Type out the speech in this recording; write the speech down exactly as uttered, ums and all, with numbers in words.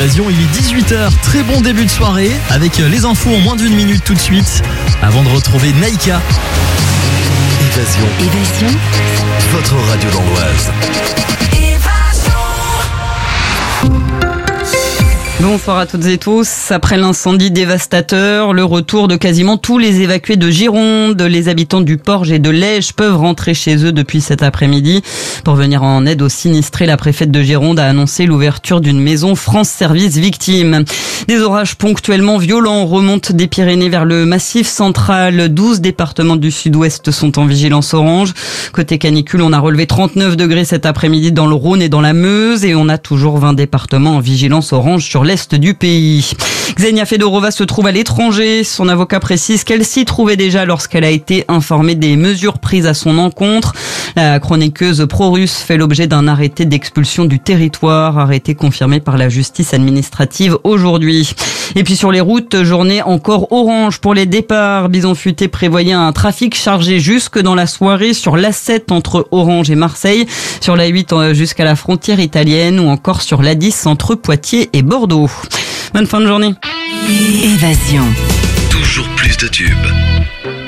Évasion, il est dix-huit heures, très bon début de soirée, avec les infos en moins d'une minute tout de suite, avant de retrouver Naïka. Évasion. Évasion. Votre radio dans l'Oise. Bonsoir à toutes et tous. Après l'incendie dévastateur, le retour de quasiment tous les évacués de Gironde, les habitants du Porge et de l'Ège peuvent rentrer chez eux depuis cet après-midi. Pour venir en aide aux sinistrés, la préfète de Gironde a annoncé l'ouverture d'une maison France Service Victimes. Des orages ponctuellement violents remontent des Pyrénées vers le Massif central. douze départements du sud-ouest sont en vigilance orange. Côté canicule, on a relevé trente-neuf degrés cet après-midi dans le Rhône et dans la Meuse et on a toujours vingt départements en vigilance orange sur l'est du pays. Xenia Fedorova se trouve à l'étranger. Son avocat précise qu'elle s'y trouvait déjà lorsqu'elle a été informée des mesures prises à son encontre. La chroniqueuse pro-russe fait l'objet d'un arrêté d'expulsion du territoire, arrêté confirmé par la justice administrative aujourd'hui. Et puis sur les routes, journée encore orange pour les départs. Bison Futé prévoyait un trafic chargé jusque dans la soirée sur l'A sept entre Orange et Marseille, sur l'A huit jusqu'à la frontière italienne ou encore sur l'A dix entre Poitiers et Bordeaux. Bonne fin de journée. Évasion. Toujours plus de tubes.